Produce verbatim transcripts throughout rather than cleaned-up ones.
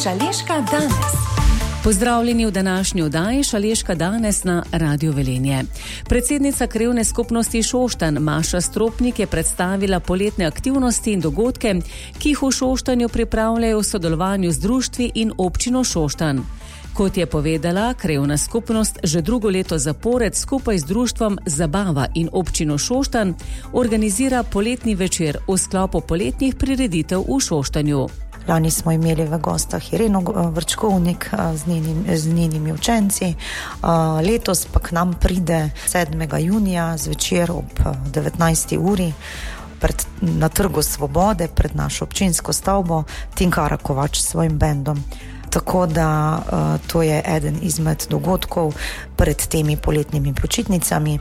Šaleška danes. Pozdravljeni v današnji oddaji Šaleška danes na Radio Velenje. Predsednica krajevne skupnosti Šoštanj Maša Stropnik je predstavila poletne aktivnosti in dogodke, ki jih v Šoštanju pripravljajo v sodelovanju z društvi in občino Šoštanj. Kot je povedala, krajevna skupnost že drugo leto zapored skupaj z društvom Zabava in občino Šoštanj organizira poletni večer v sklopu poletnih prireditev v Šoštanju. Lani smo imeli v gostah Ireno Vrčkovnik z, njenim, z njenimi učenci. Letos pa k nam pride sedmega junija zvečer ob devetnajsti uri pred, na Trgu Svobode pred našo občinsko stavbo Tinkara Kovač s svojim bendom. Tako da uh, to je eden izmed dogodkov pred temi poletnimi počitnicami.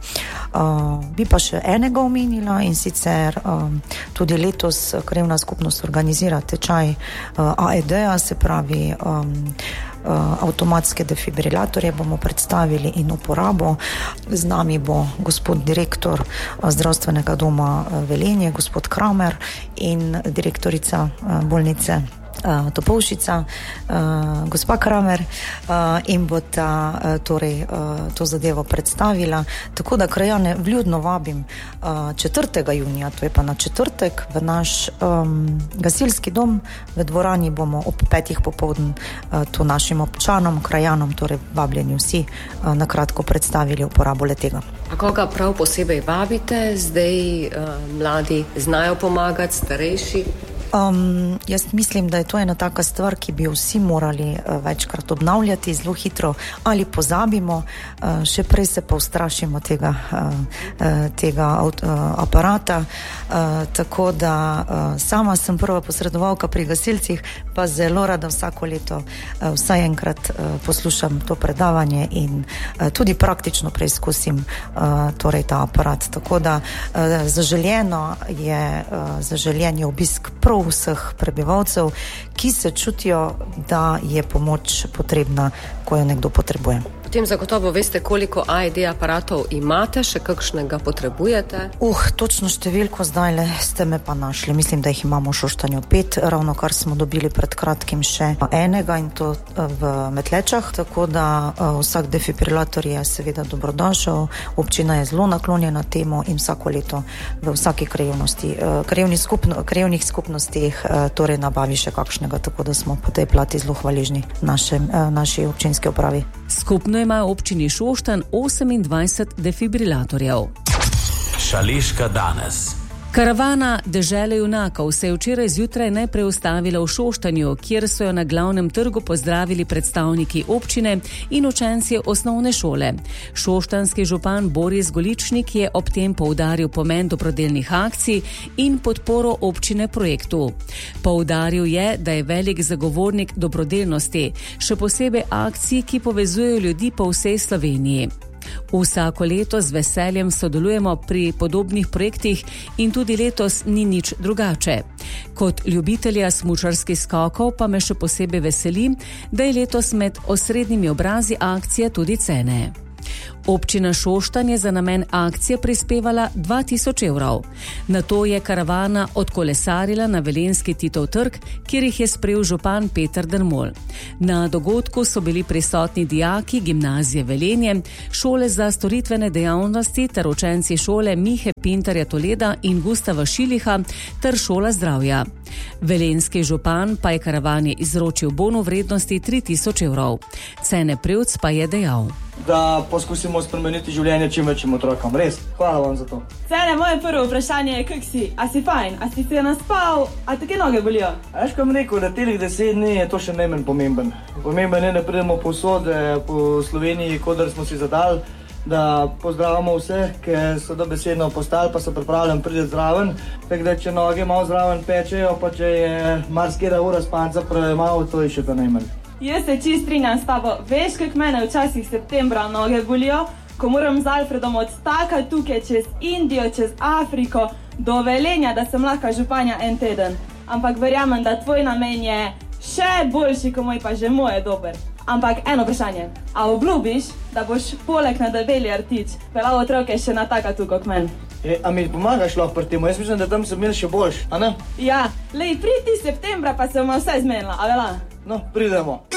Uh, bi pa še enega omenila in sicer um, tudi letos krajevna skupnost organizira tečaj uh, A E D-ja, se pravi um, uh, avtomatske defibrilatorje bomo predstavili in uporabo. Z nami bo gospod direktor uh, zdravstvenega doma uh, Velenje, gospod Kramer in direktorica uh, bolnice Uh, Topolšica, uh, gospa Kramer, uh, in bo ta uh, torej, uh, to zadevo predstavila. Tako da krajane vljudno vabim uh, četrtega junija, to je pa na četrtek, v naš um, gasilski dom. V dvorani bomo ob petih popoldne uh, to našim občanom, krajanom, torej vabljeni vsi, uh, na kratko predstavili uporabo letega. A koga prav posebej vabite? Zdaj uh, mladi znajo pomagati, starejši? Um, jaz mislim, da je to ena taka stvar, ki bi vsi morali uh, večkrat obnavljati, zelo hitro ali pozabimo, uh, še prej se pa ustrašimo tega, uh, uh, tega uh, aparata, uh, tako da uh, sama sem prva posredovalka pri gasilcih, pa zelo rada vsako leto uh, vsaj enkrat uh, poslušam to predavanje in uh, tudi praktično preizkusim uh, torej ta aparat, tako da uh, zaželjeno je, uh, zaželjen je obisk prav vseh prebivalcev, ki se čutijo, da je pomoč potrebna, ko jo nekdo potrebuje. Potem zagotovo veste, koliko A E D aparatov imate, še kakšnega potrebujete? Uh, točno številko zdajle ste me pa našli. Mislim, da jih imamo v Šoštanju pet, ravno kar smo dobili pred kratkim še enega in to v Metlečah, tako da uh, vsak defibrilator je seveda dobrodošel. Občina je zelo naklonjena temu in vsako leto v vsaki krajevnosti, uh, krajevni skupno, krajevnih skupnostih uh, torej nabavi še kakšnega, tako da smo po tej plati zelo hvaležni našem, uh, naši občinski upravi. Skupno ima v občini Šoštanj osemindvajset defibrilatorjev. Šaleška danes. Karavana Dežele junakov se je včeraj zjutraj najprej ustavila v Šoštanju, kjer so jo na glavnem trgu pozdravili predstavniki občine in učenci osnovne šole. Šoštanski župan Boris Goličnik je ob tem poudaril pomen dobrodelnih akcij in podporo občine projektu. Poudaril je, da je velik zagovornik dobrodelnosti, še posebej akcij, ki povezujejo ljudi po vsej Sloveniji. Vsako leto z veseljem sodelujemo pri podobnih projektih in tudi letos ni nič drugače. Kot ljubitelja smučarskih skokov pa me še posebej veseli, da je letos med osrednjimi obrazi akcije tudi cene. Občina Šoštanj je za namen akcije prispevala dva tisoč evrov. Nato je karavana odkolesarila na velenjski Titov trg, kjer jih je sprejel župan Peter Dermol. Na dogodku so bili prisotni dijaki gimnazije Velenje, šole za storitvene dejavnosti ter učenci šole Mihe Pintarja Toleda in Gustava Šiliha ter šola zdravja. Velenjski župan pa je karavani izročil bon v vrednosti tri tisoč evrov. Cene Prevc pa je dejal, da poskusimo spremeniti življenje čim večjim otrokom. Res, hvala vam za to. Cene, moje prvo vprašanje je, kak si? A si fajn? A si se naspal? A te noge bolijo? Veš, kam rekel, da telih deset dni je to še najmanj pomemben. Pomemben je, da pridemo povsod po Sloveniji, kodar smo si zadali, da pozdravimo vse, ki so dobesedno postali, pa so pripravljeni priti zraven. Tako da, če noge malo zraven pečejo, pa če je marsikera ura spanca premalo, to je še pa najmanj. Jaz se čist strinjam s tabo. Veš, kak mene včasih septembra noge bolijo, ko moram z Alfredom odskakati tukaj čez Indijo, čez Afriko, do Velenja, da sem lahko županja en teden. Ampak verjamem, da tvoj namen je še boljši, ko moj pa že moj je dober. Ampak eno vprašanje, a obljubiš, da boš poleg na debeli rtič pelal otroke še na taka tu kot men? E, a mi pomagaš lahko pri tem? Jaz mislim, da tam sem imel še boljš, a ne? Ja, lej, priti septembra pa se bomo vse zmenila, a vela? No, pridemo.